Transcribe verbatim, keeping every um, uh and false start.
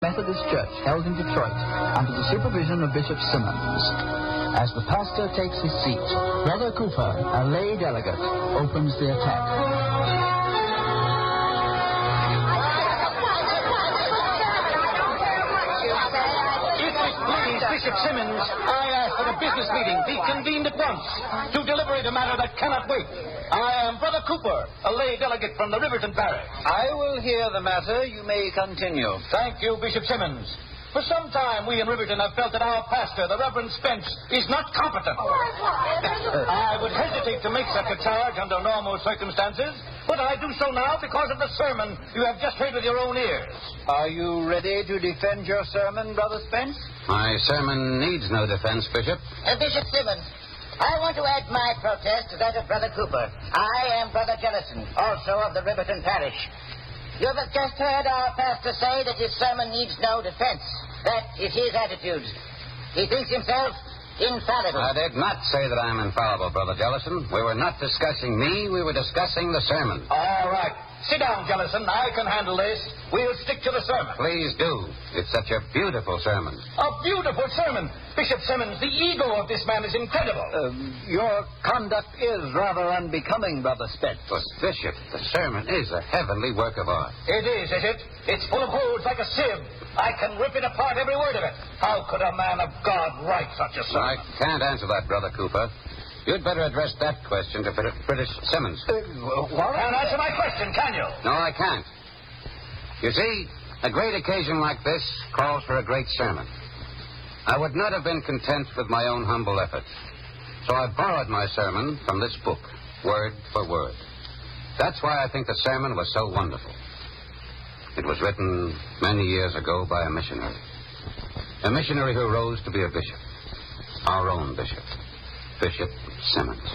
Methodist Church held in Detroit under the supervision of Bishop Simmons. As the pastor takes his seat, Brother Cooper, a lay delegate, opens the attack. If it please Bishop Simmons, I ask that a business meeting be convened at once to deliberate a matter that cannot wait. I am Brother Cooper, a lay delegate from the Riverton Parish. I will hear the matter. You may continue. Thank you, Bishop Simmons. For some time, we in Riverton have felt that our pastor, the Reverend Spence, is not competent. I would hesitate to make such a charge under normal circumstances, but I do so now because of the sermon you have just heard with your own ears. Are you ready to defend your sermon, Brother Spence? My sermon needs no defense, Bishop. Uh, Bishop Simmons, I want to add my protest to that of Brother Cooper. I am Brother Jellison, also of the Riverton Parish. You have just heard our pastor say that his sermon needs no defense. That is his attitude. He thinks himself infallible. I did not say that I am infallible, Brother Jellison. We were not discussing me. We were discussing the sermon. All right. Sit down, Jellison. I can handle this. We'll stick to the sermon. Please do. It's such a beautiful sermon. A beautiful sermon. Bishop Simmons, the ego of this man is incredible. Um, your conduct is rather unbecoming, Brother Spence. But, Bishop, the sermon is a heavenly work of art. It is, is it? It's full of holes like a sieve. I can rip it apart, every word of it. How could a man of God write such a sermon? I can't answer that, Brother Cooper. You'd better address that question to British Simmons. Uh, what? Can't answer my question, can you? No, I can't. You see, a great occasion like this calls for a great sermon. I would not have been content with my own humble efforts. So I borrowed my sermon from this book, word for word. That's why I think the sermon was so wonderful. It was written many years ago by a missionary. A missionary who rose to be a bishop. Our own bishop. Bishop Simmons.